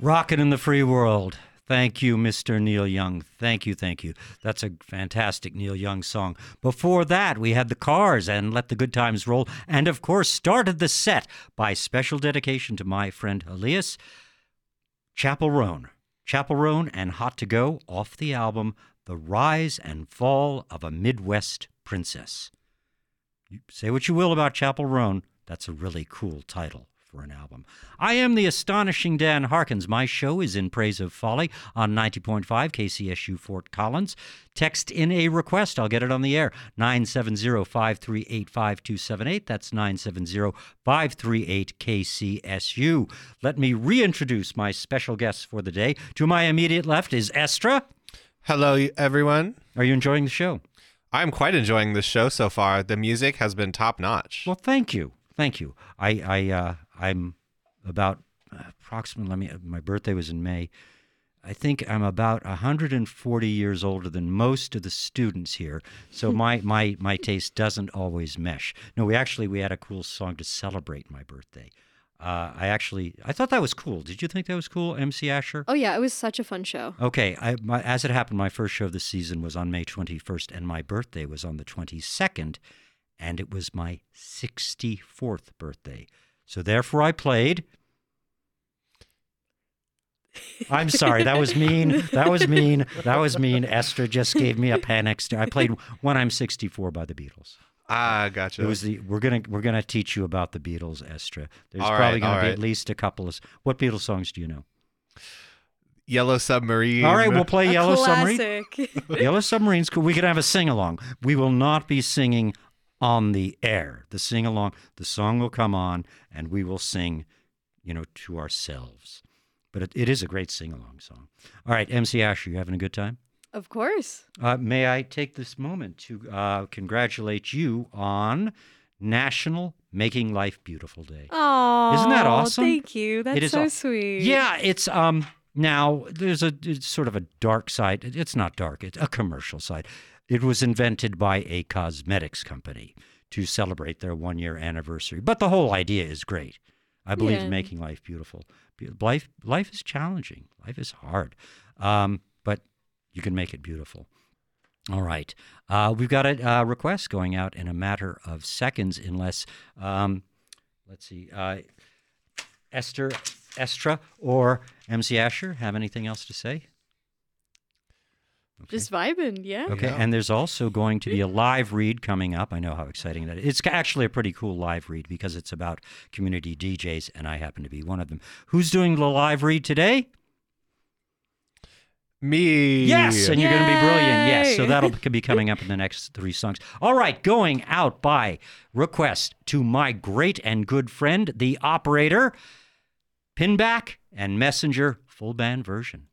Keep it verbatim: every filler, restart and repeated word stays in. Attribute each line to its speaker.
Speaker 1: Rockin' in the Free World. Thank you, Mister Neil Young. Thank you, thank you. That's a fantastic Neil Young song. Before that, we had the Cars and Let the Good Times Roll. And, of course, started the set by special dedication to my friend Elias, Chappell Roan. Chappell Roan and Hot to Go off the album The Rise and Fall of a Midwest Princess. You say what you will about Chappell Roan, that's a really cool title for an album. I am the astonishing Dan Harkins. My show is In Praise of Folly on ninety point five K C S U Fort Collins. Text in a request. I'll get it on the air. nine seven zero, five three eight, five two seven eight. That's nine seven zero, five three eight, K C S U. Let me reintroduce my special guests for the day. To my immediate left is Estra.
Speaker 2: Hello, everyone.
Speaker 1: Are you enjoying the show?
Speaker 2: I'm quite enjoying this show so far. The music has been top-notch.
Speaker 1: Well, thank you. Thank you. I, I, uh, I'm about uh, approximately, let me, my birthday was in May. I think I'm about one hundred forty years older than most of the students here. So my, my, my taste doesn't always mesh. No, we actually, we had a cool song to celebrate my birthday. Uh, I actually, I thought that was cool. Did you think that was cool, M C Asher?
Speaker 3: Oh, yeah, it was such a fun show.
Speaker 1: Okay, I, my, as it happened, my first show of the season was on May twenty-first, and my birthday was on the twenty-second, and it was my sixty-fourth birthday. So therefore I played... I'm sorry, that was mean. That was mean. That was mean. Esther just gave me a panic stare. I played When I'm sixty-four by the Beatles.
Speaker 2: Ah, gotcha.
Speaker 1: It was the we're gonna we're gonna teach you about the Beatles, Estra. There's
Speaker 2: All
Speaker 1: probably
Speaker 2: right,
Speaker 1: gonna
Speaker 2: all
Speaker 1: be
Speaker 2: right.
Speaker 1: at least a couple of what Beatles songs do you know?
Speaker 2: Yellow Submarine.
Speaker 1: All right, we'll play
Speaker 3: A
Speaker 1: Yellow Submarine.
Speaker 3: classic.
Speaker 1: Yellow Submarine's cool. We can have a sing along. We will not be singing on the air. The sing along, the song will come on, and we will sing, you know, to ourselves. But it, it is a great sing along song. All right, M C Asher, you having a good time?
Speaker 3: Of course.
Speaker 1: Uh, may I take this moment to uh, congratulate you on National Making Life Beautiful Day?
Speaker 3: Oh,
Speaker 1: Isn't that awesome?
Speaker 3: Thank you. That's
Speaker 1: It is
Speaker 3: so
Speaker 1: aw-
Speaker 3: sweet.
Speaker 1: Yeah, it's um now there's a it's sort of a dark side. It- It's not dark. It's a commercial side. It was invented by a cosmetics company to celebrate their one year anniversary. But the whole idea is great. I believe
Speaker 3: Yeah.
Speaker 1: in making life beautiful. Be- Life life is challenging. Life is hard. Um, but you can make it beautiful. All right. Uh, we've got a uh, request going out in a matter of seconds, unless, um, let's see, uh, Esther, Estra or M C Asher have anything else to say? Okay.
Speaker 3: Just vibing, yeah.
Speaker 1: Okay,
Speaker 2: Yeah.
Speaker 1: and there's also going to be a live read coming up. I know how exciting that is. It's actually a pretty cool live read because it's about community D Js, and I happen to be one of them. Who's doing the live read today?
Speaker 2: Me.
Speaker 1: Yes, and you're going to be brilliant. Yes, so
Speaker 3: Yay.
Speaker 1: that'll be coming up in the next three songs. All right, going out by request to my great and good friend, the operator, Pinback and Messenger full band version.